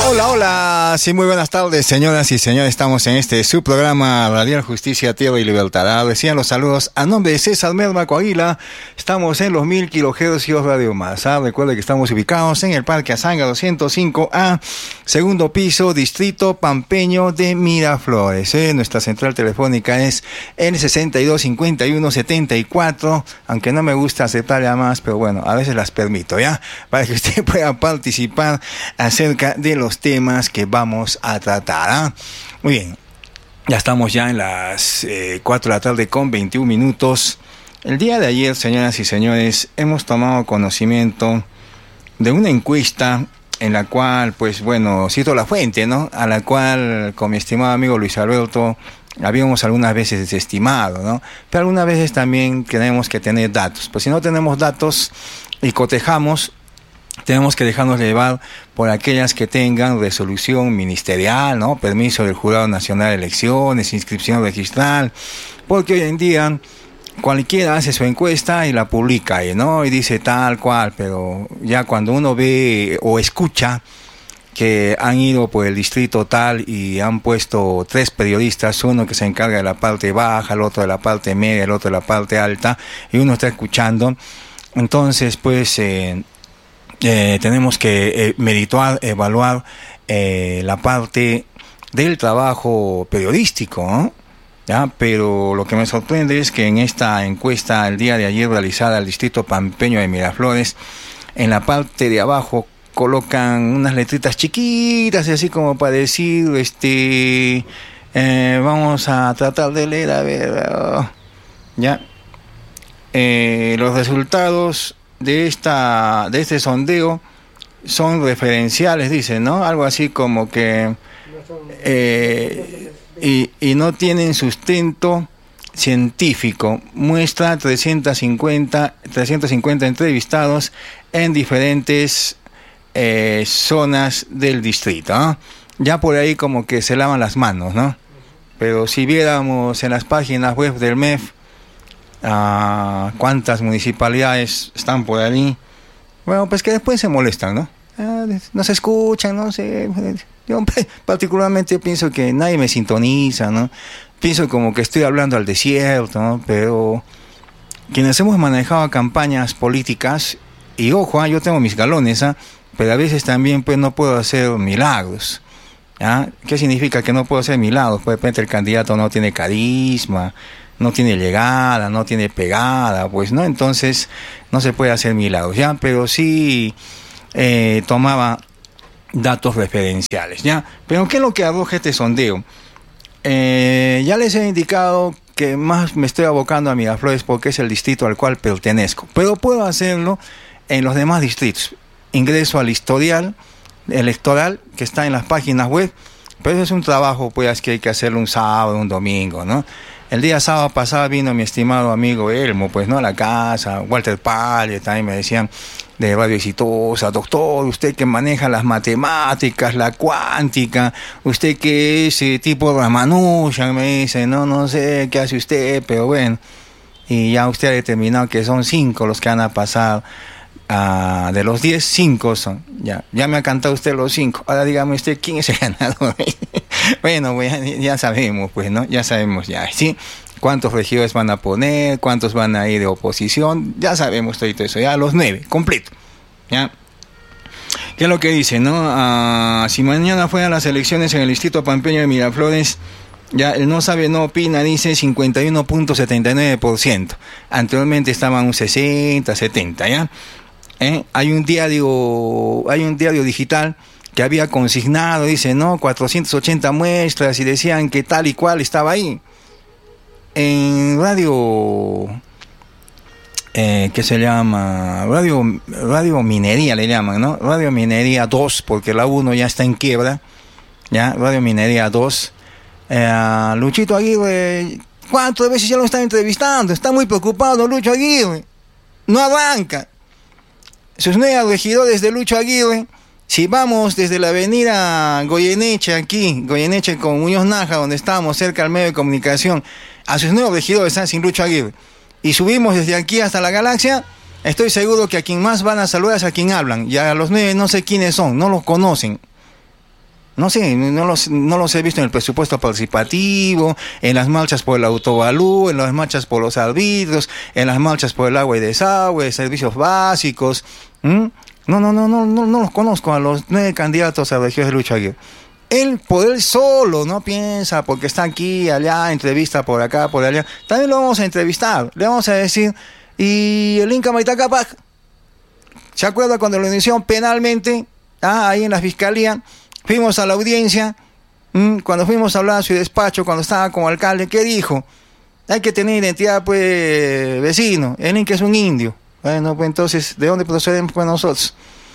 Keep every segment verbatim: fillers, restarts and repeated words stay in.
Hola, hola, sí, muy buenas tardes, señoras y señores. Estamos en este su programa Radial Justicia, Tierra y Libertad. Reciban los saludos a nombre de César Merma Coahuila. Estamos en los mil kilohercios y Radio Más. ¿Ah? Recuerde que estamos ubicados en el Parque Azanga doscientos cinco A, segundo piso, distrito pampeño de Miraflores. ¿eh? Nuestra central telefónica es el sesenta y dos cincuenta y uno setenta y cuatro, aunque no me gusta aceptar llamadas, pero bueno, a veces las permito, ¿ya? Para que usted pueda participar acerca de los temas que vamos a tratar. ¿ah? Muy bien, ya estamos ya en las eh, cuatro de la tarde con veintiún minutos. El día de ayer, señoras y señores, hemos tomado conocimiento de una encuesta en la cual, pues bueno, cito la fuente, ¿no? A la cual, con mi estimado amigo Luis Alberto, habíamos algunas veces desestimado, ¿no? Pero algunas veces también tenemos que tener datos. Pues si no tenemos datos y cotejamos, tenemos que dejarnos llevar por aquellas que tengan resolución ministerial, ¿no? Permiso del Jurado Nacional de Elecciones, inscripción registral, porque hoy en día cualquiera hace su encuesta y la publica ahí, ¿no? Y dice tal cual, pero ya cuando uno ve o escucha que han ido por el distrito tal y han puesto tres periodistas, uno que se encarga de la parte baja, el otro de la parte media, el otro de la parte alta, y uno está escuchando, entonces pues eh, Eh, tenemos que eh, meditar, evaluar eh, la parte del trabajo periodístico, ¿no? ¿Ya? Pero lo que me sorprende es que en esta encuesta el día de ayer realizada al distrito pampeño de Miraflores, en la parte de abajo colocan unas letritas chiquitas, así como para decir, este, eh, vamos a tratar de leer, a ver, oh, ya, eh, los resultados de esta de este sondeo son referenciales, dicen, ¿no? Algo así como que eh, y, y no tienen sustento científico. Muestra trescientos cincuenta entrevistados en diferentes eh, zonas del distrito, ¿no? Ya por ahí como que se lavan las manos, ¿no? Pero si viéramos en las páginas web del M E F Uh, cuántas municipalidades están por ahí, bueno, pues que después se molestan, ¿no? Uh, no se escuchan, no sé. Yo particularmente pienso que nadie me sintoniza, ¿no? Pienso como que estoy hablando al desierto, ¿no? Pero quienes hemos manejado campañas políticas, y ojo, ¿eh? yo tengo mis galones, ¿eh? pero a veces también pues no puedo hacer milagros. ¿Ah? ¿Qué significa que no puedo hacer milagros? Pues de repente el candidato no tiene carisma, no tiene llegada, no tiene pegada, pues, ¿no? Entonces no se puede hacer milagros, ¿ya? Pero sí eh, tomaba datos referenciales, ¿ya? Pero ¿qué es lo que arroja este sondeo? Eh, ya les he indicado que más me estoy abocando a Miraflores porque es el distrito al cual pertenezco, pero puedo hacerlo en los demás distritos. Ingreso al historial electoral que está en las páginas web, pero eso es un trabajo pues que hay que hacerlo un sábado, un domingo, ¿no? El día sábado pasado vino mi estimado amigo Elmo, pues, ¿no? A la casa, Walter Palle, también me decían de Radio Exitosa, doctor, usted que maneja las matemáticas, la cuántica, usted que es eh, tipo Ramanujan, me dice, no, no sé qué hace usted, pero bueno, y ya usted ha determinado que son cinco los que van a pasar. Uh, de los diez, cinco son. Ya, ya me ha cantado usted los cinco. Ahora dígame usted quién es el ganador. Bueno, pues, ya, ya sabemos, pues, ¿no? Ya sabemos ya, ¿sí? Cuántos regidores van a poner, cuántos van a ir de oposición. Ya sabemos todo eso. Ya los nueve, completo. ¿Ya? ¿Qué es lo que dice, no? Uh, si mañana fueran las elecciones en el distrito pampeño de Miraflores, ya el no sabe, no opina, dice cincuenta y uno punto setenta y nueve por ciento. Anteriormente estaban un sesenta, setenta, ¿ya? ¿Eh? Hay un diario, hay un diario digital que había consignado, dice, no, cuatrocientas ochenta muestras y decían que tal y cual estaba ahí. En radio, eh, ¿qué se llama? Radio, radio Minería le llaman, ¿no? Radio Minería dos, porque la uno ya está en quiebra, ¿ya? Radio Minería dos. Eh, Luchito Aguirre, ¿cuántas veces ya lo están entrevistando? Está muy preocupado Lucho Aguirre. No arranca. Sus nuevos regidores de Lucho Aguirre, si vamos desde la avenida Goyeneche aquí, Goyeneche con Muñoz Naja, donde estábamos cerca al medio de comunicación, a sus nuevos regidores están sin Lucho Aguirre, y subimos desde aquí hasta la Galaxia, estoy seguro que a quien más van a saludar es a quien hablan, y a los nueve no sé quiénes son, no los conocen. No sé, no los, no los he visto en el presupuesto participativo, en las marchas por el autovalú, en las marchas por los arbitrios, en las marchas por el agua y desagüe, servicios básicos. ¿Mm? No, no, no, no, no, no los conozco a los nueve candidatos a regiones de Lucho Aguirre. Él por él solo no piensa, porque está aquí, allá, entrevista por acá, por allá. También lo vamos a entrevistar, le vamos a decir, ¿y el Inca Maitacapac? ¿Se acuerda cuando lo inició penalmente? Ah, ahí en la fiscalía. Fuimos a la audiencia, ¿m? Cuando fuimos a hablar a su despacho, cuando estaba como alcalde, ¿qué dijo? Hay que tener identidad, pues, vecino. El Inca es un indio. Bueno, pues entonces, ¿de dónde procedemos pues nosotros?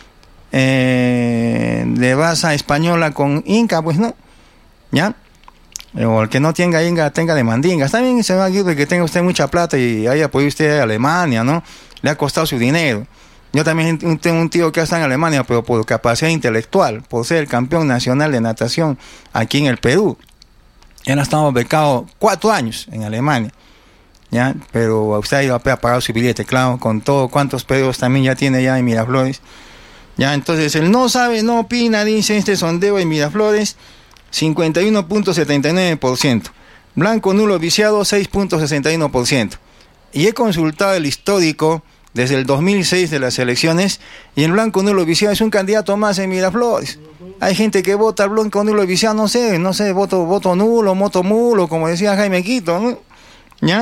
Eh, de raza española con Inca, pues no. ¿Ya? O el que no tenga Inca, tenga de mandingas. También se va a decir que tenga usted mucha plata y haya podido usted ir a Alemania, ¿no? Le ha costado su dinero. Yo también tengo un tío que está en Alemania, pero por capacidad intelectual, por ser el campeón nacional de natación aquí en el Perú. Él ha estado becado cuatro años en Alemania, ¿ya? Pero usted ha ido a pagar su billete, claro, con todo, cuántos pedidos también ya tiene ya en Miraflores. Ya, entonces, él no sabe, no opina, dice este sondeo en Miraflores, cincuenta y uno punto setenta y nueve por ciento. Blanco nulo viciado, seis punto sesenta y uno por ciento. Y he consultado el histórico desde el dos mil seis de las elecciones, y el blanco nulo viciado es un candidato más en Miraflores. Hay gente que vota al blanco nulo viciado, no sé, no sé, voto, voto nulo, moto mulo, como decía Jaime Quito, ¿no? ¿Ya?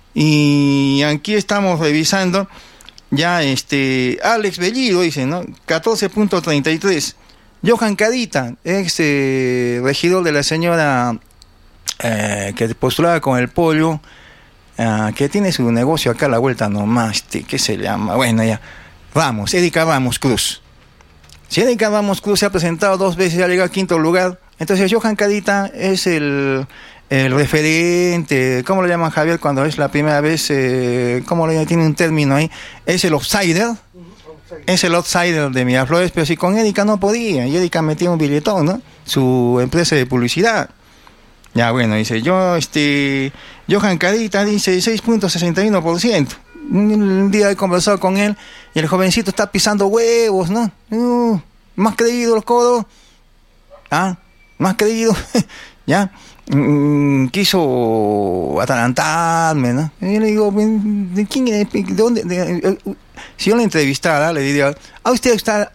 Y aquí estamos revisando, ya este, Alex Bellido dice, ¿no? catorce punto treinta y tres. Johan Cadita, ex eh, regidor de la señora eh, que postulaba con el pollo, Uh, que tiene su negocio acá a la vuelta nomás, ¿qué se llama? Bueno, ya, Ramos, Erika Ramos Cruz. Si Erika Ramos Cruz se ha presentado dos veces y ha llegado al quinto lugar, entonces Johan Cadita es el, el referente, ¿cómo lo llaman, Javier, cuando es la primera vez? Eh, ¿Cómo lo llaman? Tiene un término ahí. Es el outsider, es el outsider de Miraflores, pero si con Erika no podía, y Erika metía un billetón, ¿no? Su empresa de publicidad. Ya, bueno, dice, yo, este, Johan Cadita dice seis punto sesenta y uno por ciento. Un día he conversado con él y el jovencito está pisando huevos, ¿no? Uh, más creído el codo. Ah, más creído. Ya. Mm, quiso atalantarme, ¿no? Y yo le digo, ¿de quién es? ¿De dónde? De, de, uh, si yo le entrevistara, le diría, ¿a usted está,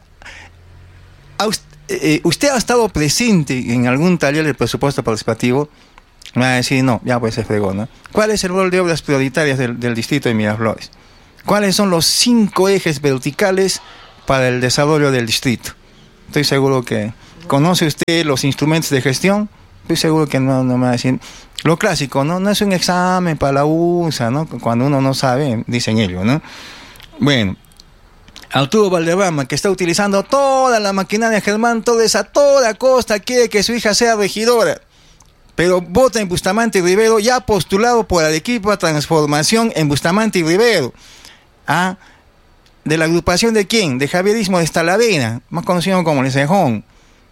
a usted, Eh, ¿usted ha estado presente en algún taller del presupuesto participativo? Me va a decir, no, ya pues se fregó, ¿no? ¿Cuál es el rol de obras prioritarias del, del distrito de Miraflores? ¿Cuáles son los cinco ejes verticales para el desarrollo del distrito? Estoy seguro que conoce usted los instrumentos de gestión. Estoy seguro que no, no me va a decir. Lo clásico, ¿no? No es un examen para la U S A, ¿no? Cuando uno no sabe, dicen ellos, ¿no? Bueno. Arturo Valderrama, que está utilizando toda la maquinaria Germán Torres a toda costa, quiere que su hija sea regidora, pero vota en Bustamante y Rivero, ya postulado por Arequipa Transformación en Bustamante y Rivero. ¿Ah? ¿De la agrupación de quién? De Javierismo de Talavera, más conocido como el Cejón.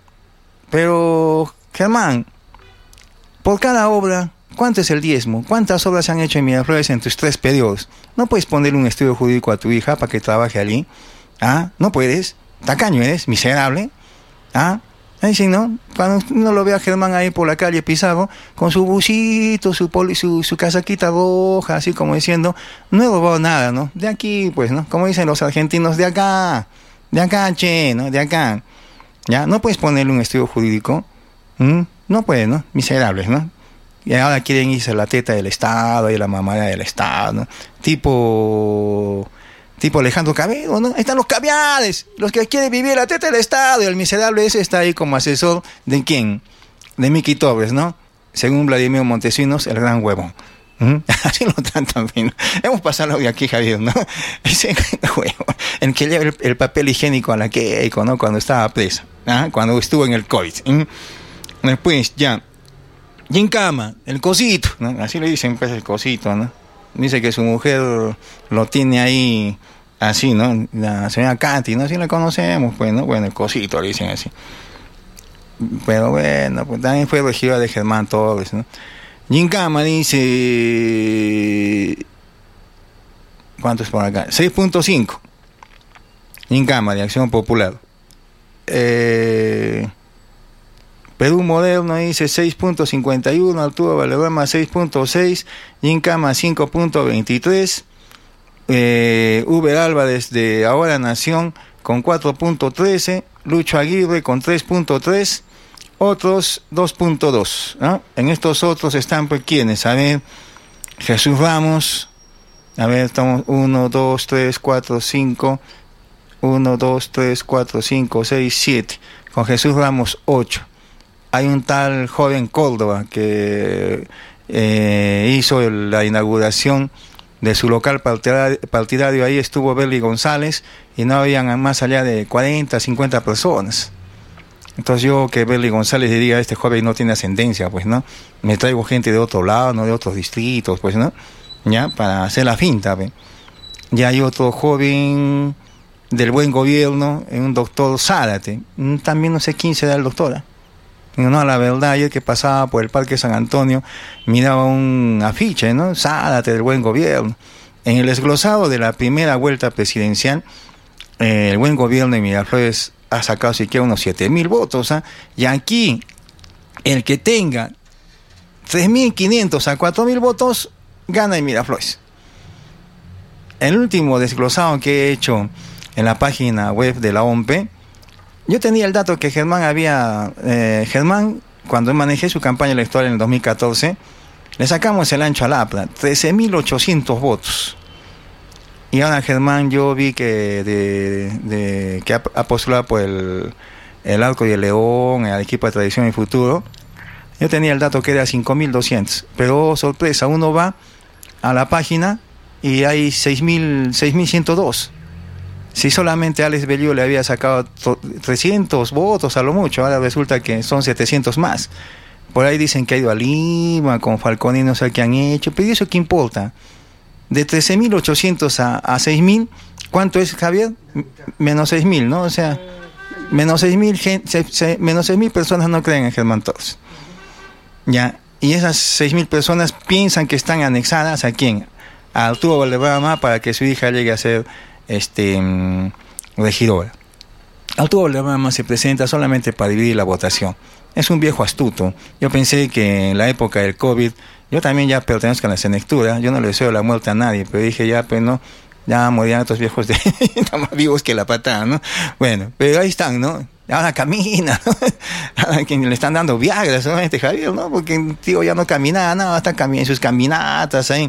Pero, Germán, por cada obra, ¿cuánto es el diezmo? ¿Cuántas obras se han hecho en Miraflores en tus tres periodos? No puedes ponerle un estudio jurídico a tu hija para que trabaje allí. ¿Ah? No puedes. Tacaño eres, miserable. ¿Ah? Ahí sí, ¿no? Cuando uno lo ve a Germán ahí por la calle Pizarro, con su busito, su, poli, su, su casaquita roja, así como diciendo, no he robado nada, ¿no? De aquí, pues, ¿no? Como dicen los argentinos, de acá, de acá, che, ¿no? De acá. ¿Ya? No puedes ponerle un estudio jurídico. ¿Mm? No puedes, ¿no? Miserables, ¿no? Y ahora quieren irse a la teta del Estado y la mamada del Estado, ¿no? Tipo... Tipo Alejandro Cabello, ¿no? Ahí están los caviares, los que quieren vivir la teta del Estado, y el miserable ese está ahí como asesor de quién, de Miki Torres, ¿no? Según Vladimir Montesinos, el gran huevón. ¿Mm? Así lo tratan bien, ¿no? Hemos pasado hoy aquí, Javier, ¿no? Ese huevo, el que lleva el, el papel higiénico a la Keiko, ¿no? Cuando estaba presa, ¿ah? Cuando estuvo en el COVID. ¿Mm? Después, ya, Gincama, el cosito, ¿no? Así le dicen, pues, el cosito, ¿no? Dice que su mujer lo tiene ahí así, ¿no? La señora Katy, ¿no? Así la conocemos, pues, ¿no? Bueno, el cosito le dicen así. Pero bueno, pues también fue regidora de Germán Torres, ¿no? Gincama dice... ¿Cuánto es por acá? seis punto cinco. Gincama, de Acción Popular. Eh... Perú Moderno dice seis punto cincuenta y uno, Arturo Valderrama seis punto seis, Gincama cinco punto veintitrés, eh, Uber Álvarez de Ahora Nación con cuatro punto trece, Lucho Aguirre con tres punto tres, otros dos punto dos, ¿no? En estos otros están, pues, ¿quiénes? A ver, Jesús Ramos, a ver, estamos uno, dos, tres, cuatro, cinco, uno, dos, tres, cuatro, cinco, seis, siete, con Jesús Ramos ocho. Hay un tal joven Córdoba que eh, hizo el, la inauguración de su local partidario, partidario, ahí estuvo Berly González y no habían más allá de cuarenta, cincuenta personas. Entonces yo que Berly González diría, este joven no tiene ascendencia, pues, ¿no? Me traigo gente de otro lado, no de otros distritos, pues, ¿no? Ya, para hacer la finta, ¿ve? Ya hay otro joven del Buen Gobierno, un doctor Zárate, también no sé quién será el doctor. No, la verdad, ayer que pasaba por el Parque San Antonio, miraba un afiche, ¿no? Zárate del Buen Gobierno. En el desglosado de la primera vuelta presidencial, eh, el Buen Gobierno de Miraflores ha sacado siquiera unos siete mil votos, ¿eh? Y aquí, el que tenga tres mil quinientos a cuatro mil votos, gana en Miraflores. El último desglosado que he hecho en la página web de la O M P E, yo tenía el dato que Germán había, eh, Germán, cuando manejé su campaña electoral en el dos mil catorce, le sacamos el ancho al A P R A, trece mil ochocientos votos. Y ahora Germán, yo vi que de, de que ha, ha postulado por el, el Arco y el León, el equipo de Tradición y Futuro. Yo tenía el dato que era cinco mil doscientos, pero oh, sorpresa, uno va a la página y hay seis mil ciento dos. Si solamente Alex Bellido le había sacado trescientos votos a lo mucho, ahora resulta que son setecientos más. Por ahí dicen que ha ido a Lima con Falcón y no sé qué han hecho, pero ¿eso qué importa? De trece mil ochocientos a, a seis mil, ¿cuánto es, Javier? Menos seis mil, ¿no? O sea, menos seis mil menos seis mil personas no creen en Germán Torres. Ya, y esas seis mil personas piensan que están anexadas ¿a quién? A Arturo Valderrama para que su hija llegue a ser este um, regidora. Arturo Valderrama se presenta solamente para dividir la votación. Es un viejo astuto. Yo pensé que en la época del COVID, yo también ya pertenezco a la senectura, yo no le deseo la muerte a nadie, pero dije ya, pues no, ya morían estos viejos de están más vivos que la patada, ¿no? Bueno, pero ahí están, ¿no? Ahora camina, ¿no? Ahora que le están dando Viagra solamente, Javier, ¿no? Porque el tío ya no caminaba nada, está en sus caminatas ahí.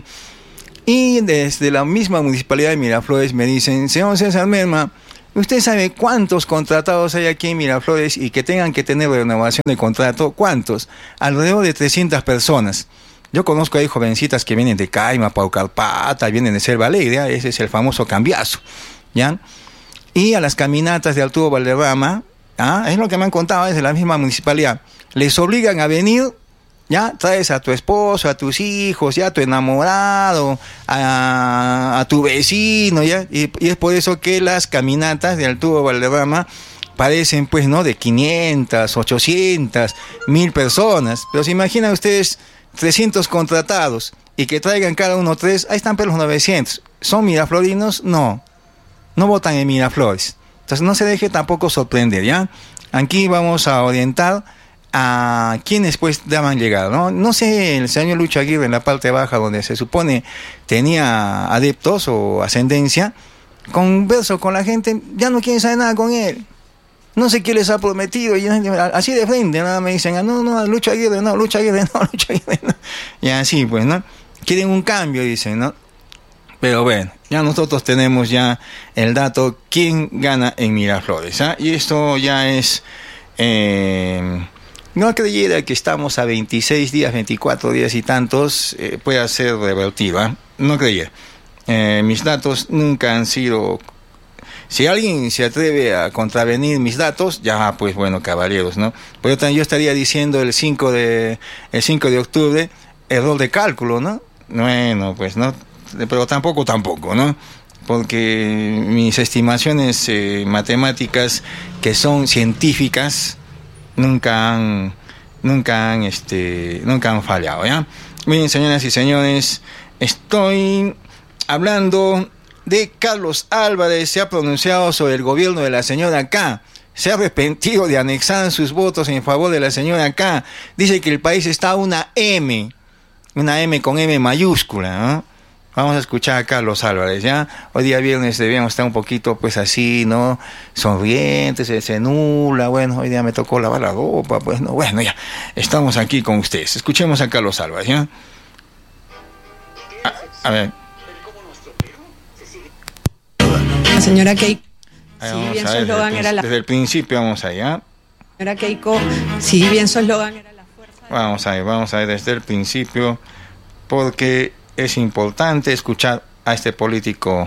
Y desde la misma municipalidad de Miraflores me dicen, señor César Merma, ¿usted sabe cuántos contratados hay aquí en Miraflores y que tengan que tener renovación de contrato? ¿Cuántos? Alrededor de trescientas personas. Yo conozco ahí jovencitas que vienen de Caima, Paucalpata, vienen de Selva Alegre, ese es el famoso cambiazo, ¿ya? Y a las caminatas de Arturo Valderrama, ¿ah? Es lo que me han contado desde la misma municipalidad, les obligan a venir, ya, traes a tu esposo, a tus hijos, ya, a tu enamorado, a, a tu vecino, ya, y, y es por eso que las caminatas de Arturo Valderrama parecen, pues, ¿no?, de quinientas, ochocientas, mil personas, pero se imaginan ustedes trescientos contratados y que traigan cada uno tres, ahí están, pero los novecientos, ¿son miraflorinos? No, no votan en Miraflores, entonces no se deje tampoco sorprender, ¿ya? Aquí vamos a orientar a quienes pues daban llegar, ¿no? No sé, el señor Lucho Aguirre en la parte baja donde se supone tenía adeptos o ascendencia, converso con la gente, ya no quieren saber nada con él. No sé qué les ha prometido, y así de frente, nada me dicen, no, no, Lucho Aguirre, no, Lucho Aguirre, no, Lucho Aguirre, no. Y así pues, ¿no? Quieren un cambio, dicen, ¿no? Pero bueno, ya nosotros tenemos ya el dato, quién gana en Miraflores, ¿ah? Y esto ya es... Eh, no creyera que estamos a veintiséis días, veinticuatro días y tantos, eh, pueda ser revertido, ¿eh? No creyera. Eh, mis datos nunca han sido... Si alguien se atreve a contravenir mis datos, ya pues bueno, caballeros, ¿no? Pero yo, yo estaría diciendo el cinco de octubre, error de cálculo, ¿no? Bueno, pues no, pero tampoco, tampoco, ¿no? Porque mis estimaciones eh, matemáticas, que son científicas, nunca han, nunca han, este, nunca han fallado, ¿ya? Miren, señoras y señores, estoy hablando de Carlos Álvarez. Se ha pronunciado sobre el gobierno de la señora K. se ha arrepentido de anexar sus votos en favor de la señora K. Dice que el país está a una M, una M con M mayúscula, ¿no? Vamos a escuchar a Carlos Álvarez, ¿ya? Hoy día viernes debíamos estar un poquito, pues así, ¿no? Sonrientes, se, se nula, bueno, hoy día me tocó lavar la ropa, pues, no, bueno, ya, estamos aquí con ustedes. Escuchemos a Carlos Álvarez, ¿ya? A, a ver. La señora Keiko, Ahí si vamos bien a su ver, eslogan desde, era la... desde el principio vamos allá. Señora Keiko, si bien su eslogan era la fuerza... De... Vamos a ver, vamos a ver desde el principio, porque es importante escuchar a este político.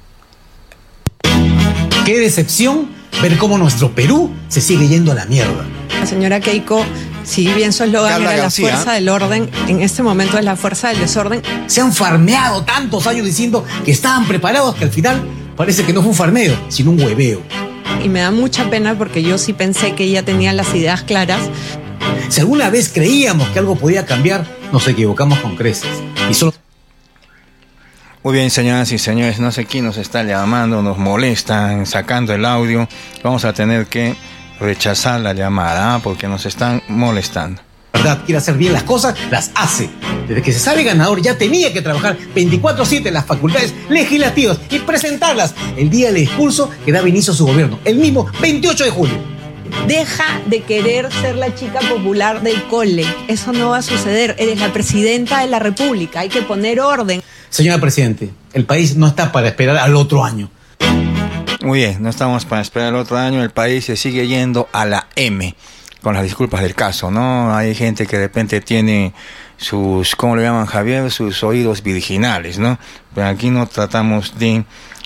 Qué decepción ver cómo nuestro Perú se sigue yendo a la mierda. La señora Keiko, si bien su eslogan Carla era García. la fuerza del orden, en este momento es la fuerza del desorden. Se han farmeado tantos años diciendo que estaban preparados que al final parece que no fue un farmeo, sino un hueveo. Y me da mucha pena porque yo sí pensé que ella tenía las ideas claras. Si alguna vez creíamos que algo podía cambiar, nos equivocamos con creces. Y solo... Muy bien, señoras y señores, no sé quién nos está llamando, nos molestan, sacando el audio. Vamos a tener que rechazar la llamada, ¿eh? Porque nos están molestando. La verdad, quiere hacer bien las cosas, las hace. Desde que se sabe ganador ya tenía que trabajar veinticuatro siete en las facultades legislativas y presentarlas el día del discurso que daba inicio a su gobierno, el mismo veintiocho de julio. Deja de querer ser la chica popular del cole. Eso no va a suceder. Eres la presidenta de la República. Hay que poner orden. Señora Presidente, el país no está para esperar al otro año. Muy bien, no estamos para esperar el otro año, el país se sigue yendo a la M, con las disculpas del caso, ¿no? Hay gente que de repente tiene sus, ¿cómo le llaman, Javier? Sus oídos virginales, ¿no? Pero aquí no tratamos de,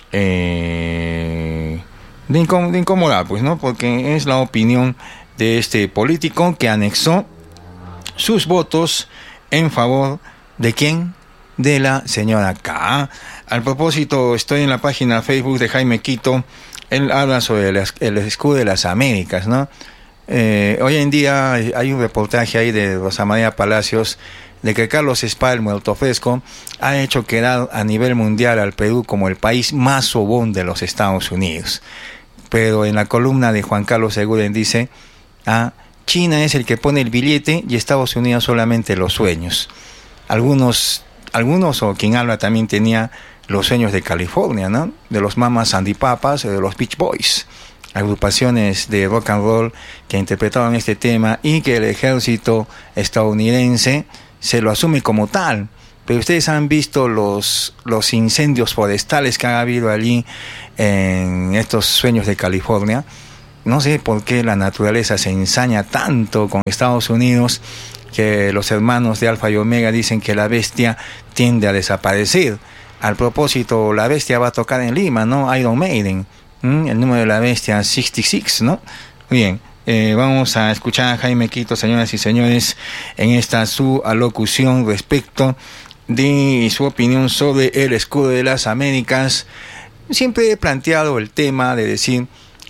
eh, de, incom- de incomodar, pues, ¿no? Porque es la opinión de este político que anexó sus votos en favor de ¿quién? De la señora K. Al propósito, estoy en la página Facebook de Jaime Quito. Él habla sobre el, el escudo de las Américas, ¿no? Eh, hoy en día hay un reportaje ahí de Rosa María Palacios de que Carlos Spa, el muerto fresco, ha hecho quedar a nivel mundial al Perú como el país más sobón de los Estados Unidos. Pero en la columna de Juan Carlos Seguren dice, ah, China es el que pone el billete y Estados Unidos solamente los sueños. Algunos... Algunos, o quien habla, también tenía los sueños de California, ¿no? De los Mamas and the Papas, de los Beach Boys, agrupaciones de rock and roll que interpretaban este tema y que el ejército estadounidense se lo asume como tal. Pero ustedes han visto los, los incendios forestales que ha habido allí en estos sueños de California. No sé por qué la naturaleza se ensaña tanto con Estados Unidos, que los hermanos de Alfa y Omega dicen que la bestia tiende a desaparecer. Al propósito, la bestia va a tocar en Lima, ¿no? Iron Maiden, ¿Mm? El número de la bestia sesenta y seis, ¿no? Bien, eh, vamos a escuchar a Jaime Quito, señoras y señores, en esta su alocución respecto de su opinión sobre el escudo de las Américas. Siempre he planteado el tema de decir,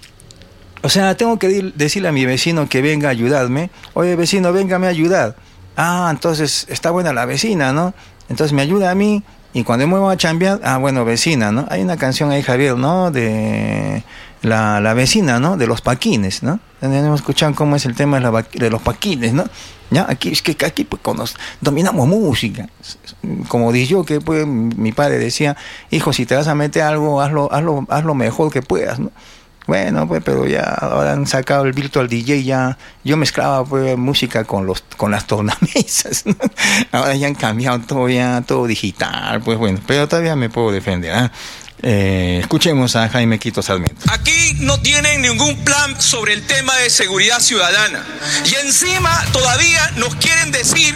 o sea, tengo que decirle a mi vecino que venga a ayudarme. Oye, vecino, véngame a ayudar. Ah, entonces está buena la vecina, ¿no? Entonces me ayuda a mí y cuando me voy a chambear, ah, bueno, vecina, ¿no? Hay una canción ahí, Javier, ¿no? De la, la vecina, ¿no? De los paquines, ¿no? Tenemos escuchado cómo es el tema de, la, de los paquines, ¿no? Ya, aquí es que aquí pues nos dominamos música. Como dije yo, que pues mi padre decía, hijo, si te vas a meter algo, hazlo, hazlo, hazlo mejor que puedas, ¿no? Bueno, pues, pero ya ahora han sacado el Virtual D J, ya yo mezclaba pues música con los con las tornamesas, ¿no? Ahora ya han cambiado todo, ya todo digital, pues bueno, pero todavía me puedo defender, ¿eh? Eh, escuchemos a Jaime Quito Sarmiento. Aquí no tienen ningún plan sobre el tema de seguridad ciudadana y encima todavía nos quieren decir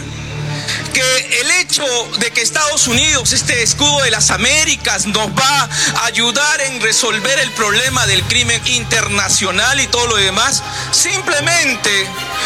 que el hecho de que Estados Unidos, este escudo de las Américas, nos va a ayudar en resolver el problema del crimen internacional y todo lo demás, simplemente